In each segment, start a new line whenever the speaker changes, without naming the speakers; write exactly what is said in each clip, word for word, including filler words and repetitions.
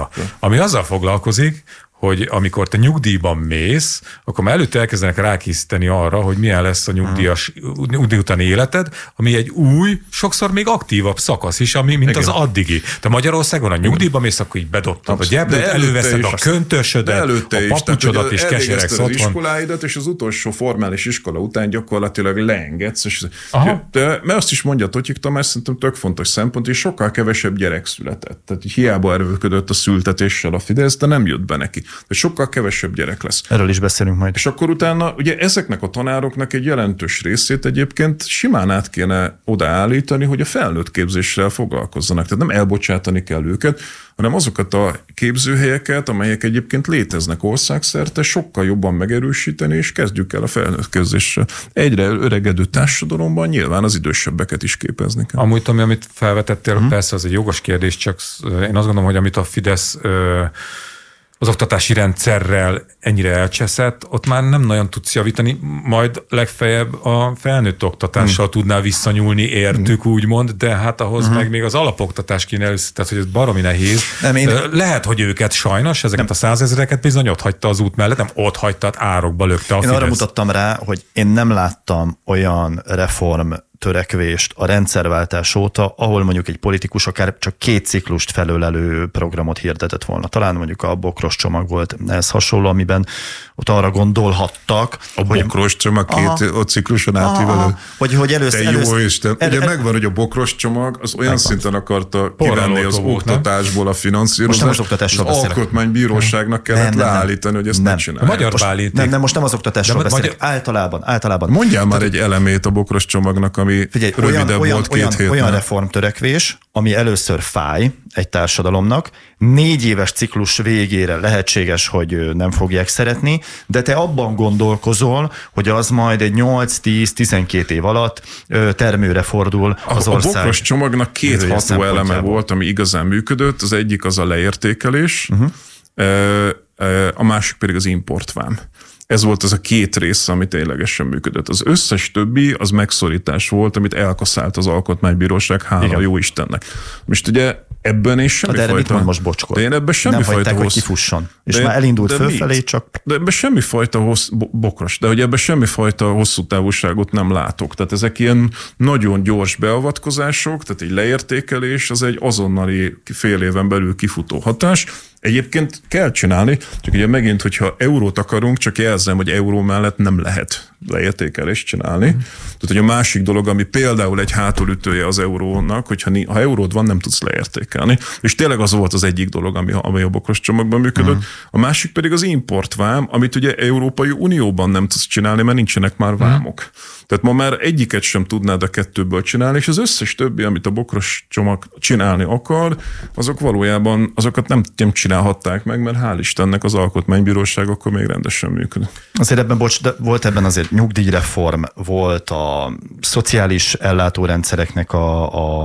nyugdíja, ami azzal foglalkozik, hogy amikor te nyugdíjban mész, akkor már előtte elkezdenek rákészíteni arra, hogy milyen lesz a nyugdíjas, nyugdíj utáni életed, ami egy új, sokszor még aktívabb szakasz is, ami, mint igen. az addigi. Te Magyarországon a nyugdíjban mész, akkor így bedobtad a gyeplőt, előveszed a köntösödet, a papucsodat és keseregsz otthon.
Az iskoláidat, és az utolsó formális iskola után gyakorlatilag leengedsz. És de, mert azt is mondja Totyik Tamás, szerintem tök fontos szempont, hogy sokkal kevesebb gyerek született. Tehát hiába erőködött a szültetéssel a Fidesz, de nem jött be neki. De sokkal kevesebb gyerek lesz.
Erről is beszélünk majd.
És akkor utána ugye ezeknek a tanároknak egy jelentős részét egyébként simán át kéne odaállítani, hogy a felnőtt képzéssel foglalkozzanak. Tehát nem elbocsátani kell őket, hanem azokat a képzőhelyeket, amelyek egyébként léteznek országszerte, sokkal jobban megerősíteni, és kezdjük el a felnőtt képzéssel. Egyre öregedő társadalomban nyilván az idősebbeket is képezni kell.
Amúgy, ami, amit felvetettél, hmm. persze az egy jogos kérdés, csak én azt gondolom, hogy amit a Fidesz az oktatási rendszerrel ennyire elcseszett, ott már nem nagyon tudsz javítani, majd legfeljebb a felnőtt oktatással hmm. tudnál visszanyúlni, értük hmm. úgymond, de hát ahhoz hmm. meg még az alapoktatás kéne először, tehát hogy ez baromi nehéz. Nem, én... Lehet, hogy őket sajnos, ezeket nem. a százezreket bizony ott hagyta az út mellett, nem ott hagyta, árokba lökte a
Én
Fidesz.
arra mutattam rá, hogy én nem láttam olyan reform törekvést a rendszerváltás óta, ahol mondjuk egy politikus akár csak két ciklust felölelő programot hirdetett volna. Talán mondjuk a Bokros csomag volt ez hasonló, amiben ott arra gondolhattak.
A hogy... Bokros csomag két aha, cikluson átívelő.
Vagy hogy először...
Te jó Isten. El, Ugye el, megvan, hogy a Bokros csomag az olyan megvan. Szinten akarta kivenni az oktatásból a finanszírozást.
Most az,
az alkotmánybíróságnak kellett nem, nem, leállítani, hogy ezt nem, ne csinálják.
Magyar bálíték.
Nem, nem, most nem az oktatásról beszélek. Magyar... Általában, általában.
Mondjál már egy elemét a Bokros csomagnak, ami Figyelj, rövidebb
olyan,
volt
olyan,
két hétnél.
Olyan reformtörekvés, ami először fáj egy társadalomnak, négy éves ciklus végére lehetséges, hogy nem fogják szeretni, de te abban gondolkozol, hogy az majd egy nyolc-tíz-tizenkét év alatt termőre fordul az
a,
ország.
A Bokros csomagnak két ható eleme volt, ami igazán működött. Az egyik az a leértékelés, uh-huh. a másik pedig az importvám. Ez volt az a két része, ami ténylegesen működött. Az összes többi az megszorítás volt, amit elkaszált az Alkotmánybíróság, hála igen. jó Istennek. Most ugye ebben is semmifajta...
De mit mond most Bocskor?
De én ebben semmifajta...
Nem hagyták,
hossz...
hogy kifusson. És
de,
már elindult
de
fölfelé,
mit?
csak...
De ebben semmifajta hossz... Bokros, de hogy ebben semmifajta hosszú távúságot nem látok. Tehát ezek ilyen nagyon gyors beavatkozások, tehát egy leértékelés, az egy azonnali fél éven belül kifutó hatás. Egyébként kell csinálni, csak ugye megint, hogyha eurót akarunk, csak jelzem, hogy euró mellett nem lehet leértékelést csinálni. Mm. Tehát, hogy a másik dolog, ami például egy hátulütője az eurónak, hogyha ha euród van, nem tudsz leértékelni. És tényleg az volt az egyik dolog, ami, ami a Bokros csomagban működött. Mm. A másik pedig az importvám, amit ugye Európai Unióban nem tudsz csinálni, mert nincsenek már vámok. Mm. Tehát ma már egyiket sem tudnád a kettőből csinálni, és az összes többi, amit a Bokros csomag csinálni akar, azok valójában, azokat nem, nem csinálhatták meg, mert hál' Istennek az Alkotmánybíróság akkor még rendesen működik.
Azért ebben, bocs, de volt ebben azért nyugdíjreform, volt a szociális ellátórendszereknek a, a,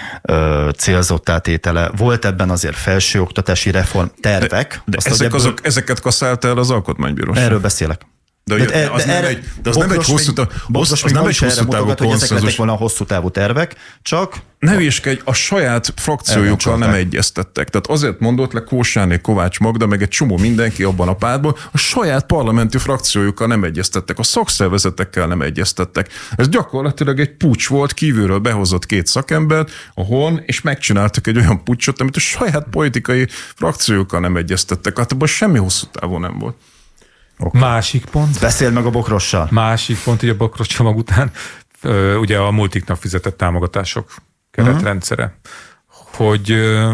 a célzott átétele, volt ebben azért felsőoktatási reform tervek.
De, de ezek ebből... azok, ezeket kaszálta el az Alkotmánybíróság.
Erről beszélek.
De, de, de, az, de, nem egy, de az nem egy hosszú távú, az, az nem egy hosszú távú konszenzus.
Ezek lettek volna a hosszú távú tervek, csak...
Ne hülyeskedj, a saját frakciójukkal nem egyeztettek. Tehát azért mondott le Kósáné, Kovács Magda, meg egy csomó mindenki abban a pártban, a saját parlamenti frakciójukkal nem egyeztettek, a szakszervezetekkel nem egyeztettek. Ez gyakorlatilag egy puccs volt, kívülről behozott két szakembert a hon, és megcsináltak egy olyan puccsot, amit a saját politikai frakciójukkal nem egyeztettek. Hát abban semmi hosszú távú nem volt.
Okay. Másik pont.
Beszéld meg a Bokrossal.
Másik pont, hogy a Bokros csomag után ugye a multiknak fizetett támogatások keretrendszere. Uh-huh. Hogy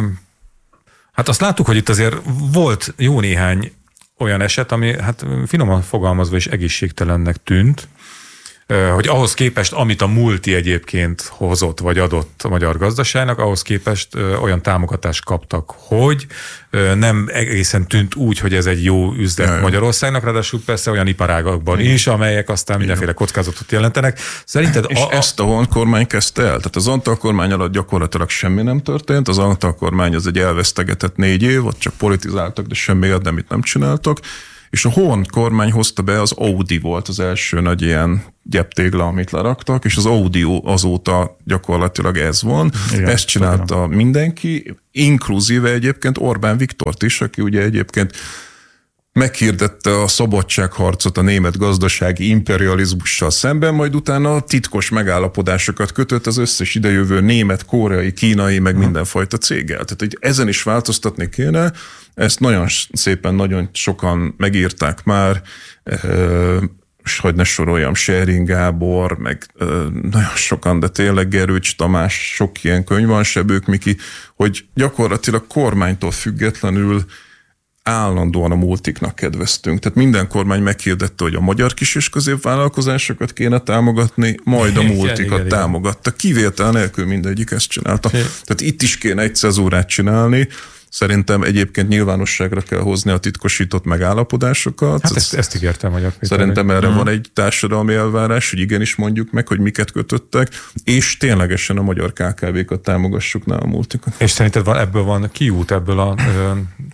hát azt láttuk, hogy itt azért volt jó néhány olyan eset, ami hát finoman fogalmazva is egészségtelennek tűnt, hogy ahhoz képest, amit a multi egyébként hozott vagy adott a magyar gazdaságnak, ahhoz képest olyan támogatást kaptak, hogy nem egészen tűnt úgy, hogy ez egy jó üzlet Jaj. Magyarországnak, ráadásul persze olyan iparágakban Igen. is, amelyek aztán mindenféle kockázatot jelentenek. Szerinted
és
a, a...
ezt a Hon kormány kezdte el? Tehát az Antal kormány alatt gyakorlatilag semmi nem történt, az Antal kormány az egy elvesztegetett négy év, ott csak politizáltak, de semmi érdemit nem csináltak. és a Horn kormány hozta be, az Audi volt az első nagy ilyen gyeptégla, amit leraktak, és az Audio azóta gyakorlatilag ez van. Igen, ezt csinálta tudom. mindenki, inkluzíve egyébként Orbán Viktort is, aki ugye egyébként meghirdette a szabadságharcot a német gazdasági imperializmussal szemben, majd utána titkos megállapodásokat kötött az összes idejövő német, koreai, kínai, meg mindenfajta céggel. Tehát hogy ezen is változtatni kéne, ezt nagyon szépen, nagyon sokan megírták már, és hogy ne soroljam, Schering Gábor, meg nagyon sokan, de tényleg Gerőcs Tamás, sok ilyen könyv van, Sebők Miki, hogy gyakorlatilag kormánytól függetlenül állandóan a multiknak kedveztünk. Tehát minden kormány meghirdette, hogy a magyar kis- és középvállalkozásokat kéne támogatni, majd a multikat igen, támogatta. Kivétel nélkül mindegyik ezt csinálta. Igen. Tehát itt is kéne egy cezúrát csinálni. Szerintem egyébként nyilvánosságra kell hozni a titkosított megállapodásokat.
Hát ezt, ezt ígértem, hogy
Szerintem erre hmm. van egy társadalmi elvárás, hogy igenis mondjuk meg, hogy miket kötöttek, és ténylegesen a magyar ká ká vé-kat támogassuk, ne a multikat.
És szerinted van, ebből van kiút, ebből a ö,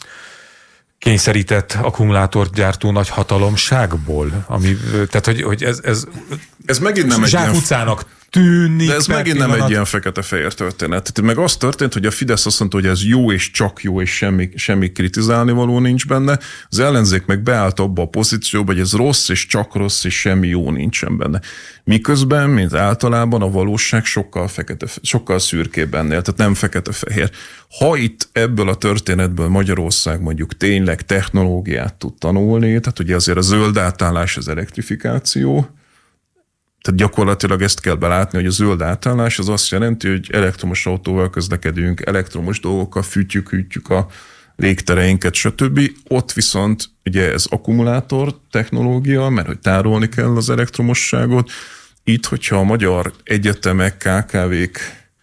kényszerített akkumulátorgyártó nagy hatalomságból? Ami, tehát, hogy, hogy ez, ez,
ez megint nem egy
zsákutcának tűnik.
De ez megint pillanat. nem egy ilyen fekete-fehér történet. Tehát meg az történt, hogy a Fidesz azt mondta, hogy ez jó és csak jó, és semmi, semmi kritizálni való nincs benne. Az ellenzék meg beállt abba a pozícióba, hogy ez rossz és csak rossz, és semmi jó nincsen benne. Miközben, mint általában a valóság sokkal, fekete, sokkal szürkébb ennél, tehát nem fekete-fehér. Ha itt ebből a történetből Magyarország mondjuk tényleg technológiát tud tanulni, tehát ugye azért a zöld átállás, az elektrifikáció, tehát gyakorlatilag ezt kell belátni, hogy a zöld átállás az azt jelenti, hogy elektromos autóval közlekedünk, elektromos dolgokkal fűtjük, hűtjük a légtereinket, stb. Ott viszont ugye ez akkumulátor technológia, mert hogy tárolni kell az elektromosságot. Itt, hogyha a magyar egyetemek, ká ká vé-k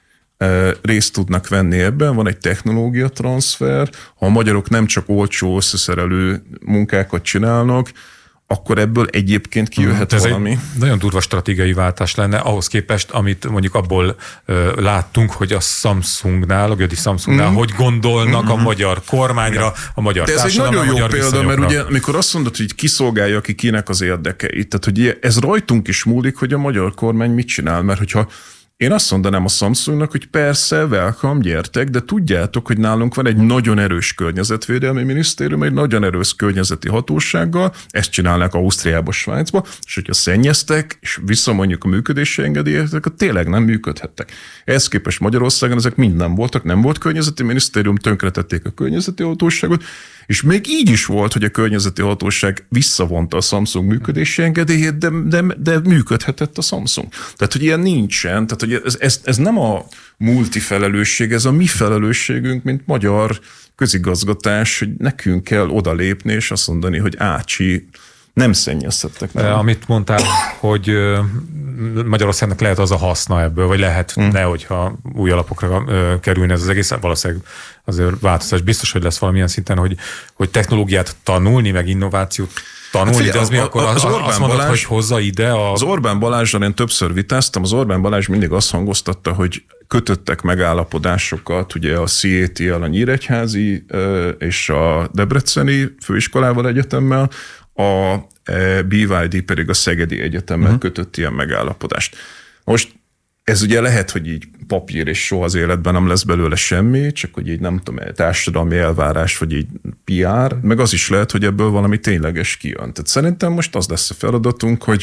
részt tudnak venni ebben, van egy technológia transfer, ha a magyarok nem csak olcsó összeszerelő munkákat csinálnak, akkor ebből egyébként kijöhet
Ez
valami.
Egy nagyon durva stratégiai váltás lenne ahhoz képest, amit mondjuk abból ö, láttunk, hogy a Samsungnál, a Gödi Samsungnál, mm. hogy gondolnak mm-hmm. a magyar kormányra, a magyar
De ez egy nagyon jó példa,
viszonyokra.
Mert ugye amikor azt mondod, hogy kiszolgálja ki kinek az érdekeit, tehát hogy ez rajtunk is múlik, hogy a magyar kormány mit csinál, mert hogyha én azt mondanám a Samsungnak, hogy persze, welcome, gyertek, de tudjátok, hogy nálunk van egy nagyon erős környezetvédelmi minisztérium, egy nagyon erős környezeti hatósággal, ezt csinálnak Ausztriába, Svájcba, és hogyha szennyeztek, és visszamondjuk a működési engedélyeket, akkor tényleg nem működhettek. Ehhez képest Magyarországon ezek mind nem voltak, nem volt környezeti minisztérium, tönkretették a környezeti hatóságot, és még így is volt, hogy a környezeti hatóság visszavonta a Samsung működési engedélyét, de, de, de működhetett a Samsung. Tehát, hogy ilyen nincsen, tehát, hogy ez, ez, ez nem a multifelelősség, ez a mi felelősségünk, mint magyar közigazgatás, hogy nekünk kell odalépni, és azt mondani, hogy ácsi, nem szennyeztettek. Nem.
Amit mondtál, hogy Magyarországnak lehet az a haszna ebből, vagy lehetne, hmm. hogyha új alapokra kerülne ez az egész, valószínűleg azért változás biztos, hogy lesz valamilyen szinten, hogy, hogy technológiát tanulni, meg innovációt tanulni, hát, de az mi akkor az, az azt mondod, Balázs, hogy hozza ide a...
Az Orbán Balázsral én többször vitáztam, az Orbán Balázs mindig azt hangoztatta, hogy kötöttek megállapodásokat, ugye a cé á té-el, a Nyíregyházi és a Debreceni főiskolával, egyetemmel, a bé vé dé pedig a Szegedi Egyetemmel uh-huh. kötött ilyen megállapodást. Most ez ugye lehet, hogy így papír, és soha az életben nem lesz belőle semmi, csak hogy így nem tudom, társadalmi elvárás, vagy így pé er, meg az is lehet, hogy ebből valami tényleges kijön. Tehát szerintem most az lesz a feladatunk, hogy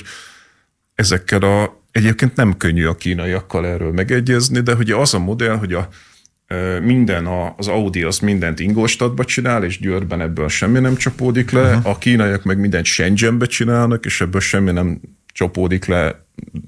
ezekkel a, egyébként nem könnyű a kínaiakkal erről megegyezni, de hogy az a modell, hogy a minden, a, az Audi az mindent Ingolstadtba csinál, és Győrben ebből semmi nem csapódik le, uh-huh. a kínaiak meg mindent Shenzhenbe csinálnak, és ebből semmi nem csapódik le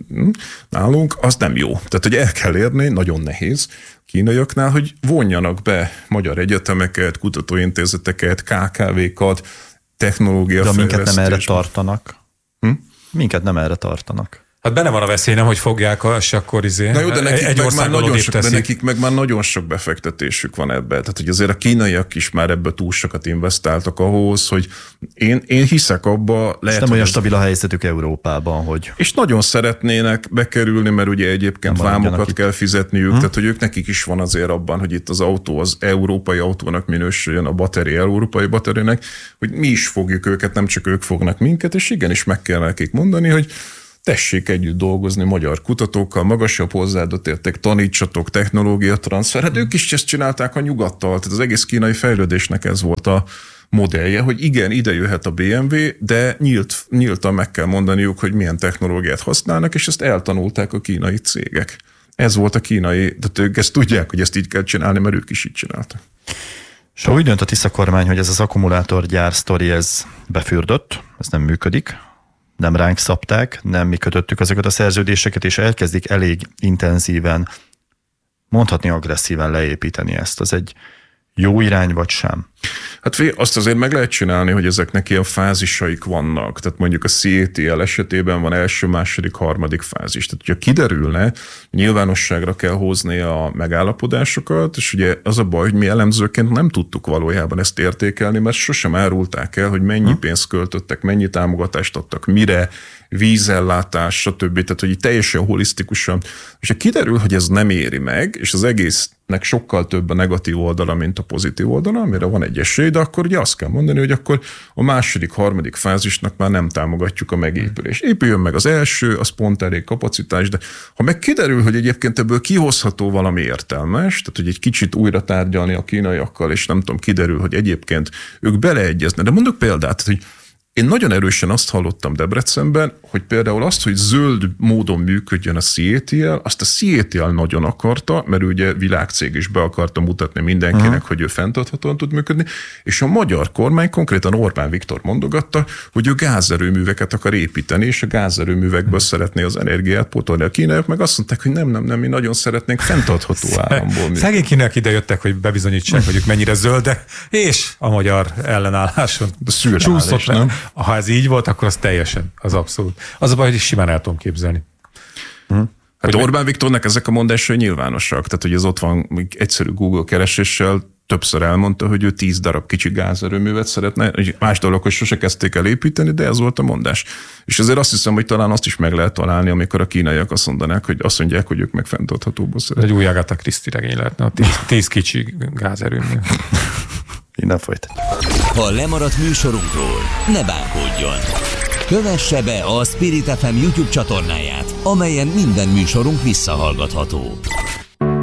nálunk, az nem jó. Tehát, hogy el kell érni, nagyon nehéz kínaiaknál, hogy vonjanak be magyar egyetemeket, kutatóintézeteket, ká ká vé-kat, technológia
De minket nem erre tartanak. Hm? Minket nem erre tartanak.
Hát benne van a veszély, nem, hogy fogják, és akkor izé.
Na jó, de nekik,
egy
meg már nagyon sok, de
teszik.
nekik meg már nagyon sok befektetésük van ebbe. Tehát, hogy azért a kínaiak is már ebbe túl sokat investáltak ahhoz, hogy én, én hiszek abba. Lehet,
nem olyan
ez...
stabil a helyzetük Európában, hogy...
És nagyon szeretnének bekerülni, mert ugye egyébként vámokat kell fizetniük, hmm. tehát hogy ők nekik is van azért abban, hogy itt az autó az európai autónak minősüljön, a batteri európai batterinek, hogy mi is fogjuk őket, nem csak ők fognak minket, és igenis meg kell nekik mondani, hogy tessék együtt dolgozni magyar kutatókkal, magasabb hozzáadott érték, tanítsatok, technológia transfer. Hát ők is ezt csinálták a nyugattal, tehát az egész kínai fejlődésnek ez volt a modellje, hogy igen, ide jöhet a bé em vé, de nyílt, nyíltan meg kell mondaniuk, hogy milyen technológiát használnak, és ezt eltanulták a kínai cégek. Ez volt a kínai, de ők ezt tudják, hogy ezt így kell csinálni, mert ők is így csináltak.
És úgy dönt a Tisza kormány, hogy ez az akkumulátorgyár sztori, ez befürdött, ez nem működik, nem ránk szabták, nem mi kötöttük ezeket a szerződéseket, és elkezdik elég intenzíven, mondhatni agresszíven leépíteni ezt. Az egy jó irány, vagy sem?
Hát azt azért meg lehet csinálni, hogy ezeknek ilyen fázisaik vannak. Tehát mondjuk a cé é té el esetében van első, második, harmadik fázis. Tehát, hogyha kiderülne, nyilvánosságra kell hozni a megállapodásokat, és ugye az a baj, hogy mi elemzőként nem tudtuk valójában ezt értékelni, mert sosem árulták el, hogy mennyi pénzt költöttek, mennyi támogatást adtak, mire, vízellátás, stb. Tehát, hogy így teljesen holisztikusan. És ha kiderül, hogy ez nem éri meg, és az egésznek sokkal több a negatív oldala, mint a pozitív oldala, amire van egy esély, de akkor ugye azt kell mondani, hogy akkor a második, harmadik fázisnak már nem támogatjuk a megépülést. Épüljön meg az első, az pont elég kapacitás, de ha meg kiderül, hogy egyébként ebből kihozható valami értelmes, tehát hogy egy kicsit újra tárgyalni a kínaiakkal, és nem tudom, kiderül, hogy egyébként ők beleegyeznek. De mondok példát, hogy én nagyon erősen azt hallottam Debrecenben, hogy például azt, hogy zöld módon működjön a cé é té el, azt a cé é té el nagyon akarta, mert ugye világcég is be akarta mutatni mindenkinek, uh-huh. hogy ő fenntarthatóan tud működni, és a magyar kormány, konkrétan Orbán Viktor mondogatta, hogy ő gázerőműveket akar építeni, és a gázerőművekből uh-huh. szeretné az energiát pótolni. A kínaiak meg azt mondták, hogy nem, nem, nem, mi nagyon szeretnénk fenntartható államból működni.
Szegény kínaiak ide jöttek, hogy bebizonyítsák, hogy ők mennyire zöldek, és a magyar ellenálláson csúszott le. Ha ez így volt, akkor az teljesen, az abszolút. Az a baj, hogy is simán el tudom képzelni.
Hm. Hát Orbán Viktornak ezek a mondásai nyilvánosak, tehát hogy ez ott van egyszerű Google kereséssel, többször elmondta, hogy ő tíz darab kicsi gázerőművet szeretne, más dolog, hogy sose kezdték el építeni, de ez volt a mondás. És azért azt hiszem, hogy talán azt is meg lehet találni, amikor a kínaiak azt mondanák, hogy azt mondják, hogy ők meg fenntarthatóból szeretnek.
Egy új Agatha Christie regény lehetne, a tíz, tíz kicsi gázerőmű.
Innen folytatjuk.
Ha lemaradt műsorunkról, ne bánkodjon! Kövesse be a Spirit ef em YouTube csatornáját, amelyen minden műsorunk visszahallgatható.